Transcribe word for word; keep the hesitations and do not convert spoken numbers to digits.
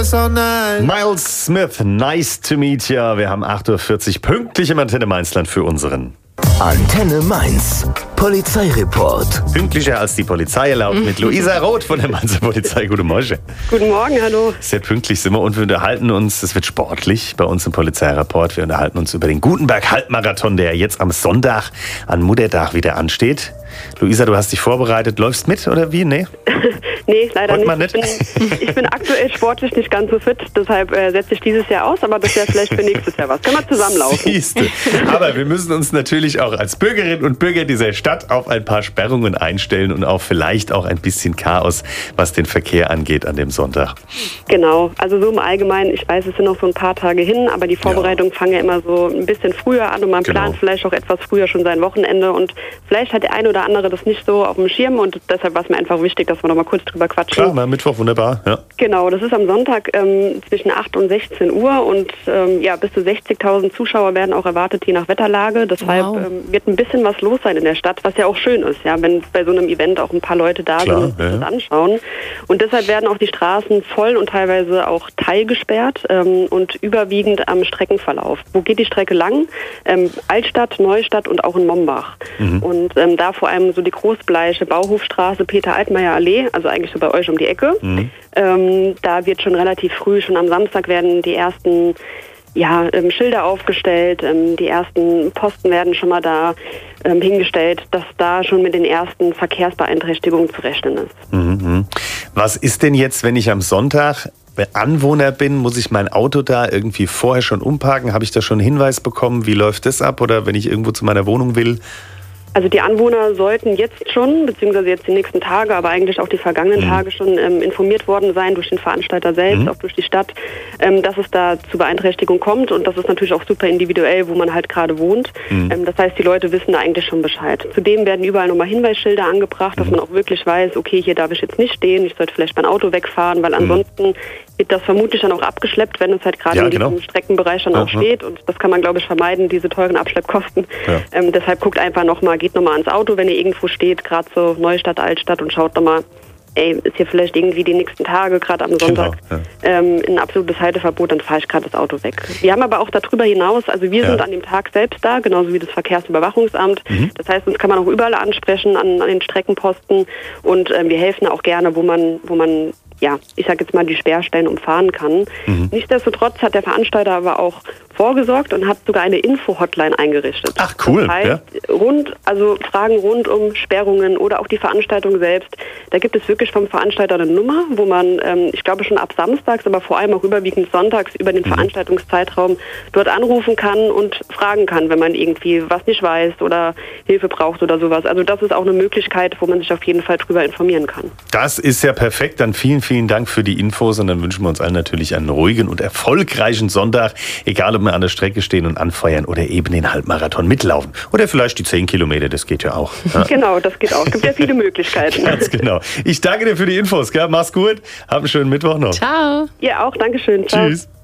Miles Smith, nice to meet you. Wir haben acht Uhr vierzig pünktlich im Antenne Mainzland für unseren Antenne Mainz, Polizeireport. Pünktlicher als die Polizei erlaubt mit Luisa Roth von der Mainzer Polizei. Guten Morgen. Guten Morgen, hallo. Sehr pünktlich sind wir und wir unterhalten uns, es wird sportlich bei uns im Polizeireport. Wir unterhalten uns über den Gutenberg-Halbmarathon, der jetzt am Sonntag an Muttertag wieder ansteht. Luisa, du hast dich vorbereitet. Läufst mit oder wie? Nee? Nee, leider Wollt man nicht. nicht? Ich bin, ich bin aktuell sportlich nicht ganz so fit, deshalb äh, setze ich dieses Jahr aus, aber das wäre vielleicht für nächstes Jahr was. Können wir zusammenlaufen? Siehste. Aber wir müssen uns natürlich auch als Bürgerinnen und Bürger dieser Stadt auf ein paar Sperrungen einstellen und auch vielleicht auch ein bisschen Chaos, was den Verkehr angeht an dem Sonntag. Genau, also so im Allgemeinen, ich weiß, es sind noch so ein paar Tage hin, aber die Vorbereitungen ja. fangen ja immer so ein bisschen früher an und man Genau. plant vielleicht auch etwas früher schon sein Wochenende und vielleicht hat der eine oder andere das nicht so auf dem Schirm und deshalb war es mir einfach wichtig, dass wir noch mal kurz drüber quatschen. Klar, mal Mittwoch, wunderbar. Ja. Genau, das ist am Sonntag ähm, zwischen acht und sechzehn Uhr und ähm, ja, bis zu sechzigtausend Zuschauer werden auch erwartet, je nach Wetterlage. Deshalb Wow. ähm, wird ein bisschen was los sein in der Stadt, was ja auch schön ist, ja, wenn bei so einem Event auch ein paar Leute da Klar, sind und sich ja. das anschauen. Und deshalb werden auch die Straßen voll und teilweise auch teilgesperrt ähm, und überwiegend am Streckenverlauf. Wo geht die Strecke lang? Ähm, Altstadt, Neustadt und auch in Mombach. Mhm. Und ähm, da vor allem so die Großbleiche Bauhofstraße, Peter-Altmaier-Allee, also eigentlich so bei euch um die Ecke. Mhm. Ähm, da wird schon relativ früh, schon am Samstag werden die ersten ja, ähm, Schilder aufgestellt, ähm, die ersten Posten werden schon mal da ähm, hingestellt, dass da schon mit den ersten Verkehrsbeeinträchtigungen zu rechnen ist. Mhm. Was ist denn jetzt, wenn ich am Sonntag Anwohner bin, muss ich mein Auto da irgendwie vorher schon umparken? Habe ich da schon einen Hinweis bekommen? Wie läuft das ab? Oder wenn ich irgendwo zu meiner Wohnung will? Also die Anwohner sollten jetzt schon, beziehungsweise jetzt die nächsten Tage, aber eigentlich auch die vergangenen mhm. Tage schon ähm, informiert worden sein durch den Veranstalter selbst, mhm. auch durch die Stadt, ähm, dass es da zu Beeinträchtigung kommt und das ist natürlich auch super individuell, wo man halt gerade wohnt. Mhm. Ähm, das heißt, die Leute wissen da eigentlich schon Bescheid. Zudem werden überall nochmal Hinweisschilder angebracht, dass mhm. man auch wirklich weiß, okay, hier darf ich jetzt nicht stehen, ich sollte vielleicht mein Auto wegfahren, weil ansonsten mhm. wird das vermutlich dann auch abgeschleppt, wenn es halt gerade ja, in diesem genau. Streckenbereich dann Aha. auch steht und das kann man, glaube ich, vermeiden, diese teuren Abschleppkosten. Ja. Ähm, deshalb guckt einfach nochmal, geht nochmal ans Auto, wenn ihr irgendwo steht, gerade so Neustadt, Altstadt und schaut nochmal, ey, ist hier vielleicht irgendwie die nächsten Tage, gerade am Sonntag, genau, ja. ähm, ein absolutes Halteverbot, dann fahre ich gerade das Auto weg. Wir haben aber auch darüber hinaus, also wir ja. sind an dem Tag selbst da, genauso wie das Verkehrsüberwachungsamt. Mhm. Das heißt, uns kann man auch überall ansprechen, an, an den Streckenposten und ähm, wir helfen auch gerne, wo man, wo man ja, ich sage jetzt mal, die Sperrstellen umfahren kann. Mhm. Nichtsdestotrotz hat der Veranstalter aber auch vorgesorgt und hat sogar eine Info-Hotline eingerichtet. Ach, cool. Das heißt, ja. rund, also Fragen rund um Sperrungen oder auch die Veranstaltung selbst, da gibt es wirklich vom Veranstalter eine Nummer, wo man, ähm, ich glaube schon ab samstags, aber vor allem auch überwiegend sonntags über den mhm. Veranstaltungszeitraum dort anrufen kann und fragen kann, wenn man irgendwie was nicht weiß oder Hilfe braucht oder sowas. Also das ist auch eine Möglichkeit, wo man sich auf jeden Fall drüber informieren kann. Das ist ja perfekt. Dann vielen, vielen Dank für die Infos und dann wünschen wir uns allen natürlich einen ruhigen und erfolgreichen Sonntag, egal ob wir an der Strecke stehen und anfeuern oder eben den Halbmarathon mitlaufen. Oder vielleicht die zehn Kilometer, das geht ja auch. Ja. Genau, das geht auch. Es gibt ja viele Möglichkeiten. Ganz genau. Ich danke dir für die Infos. Gell? Mach's gut. Hab einen schönen Mittwoch noch. Ciao. Ihr auch. Dankeschön. Ciao. Tschüss.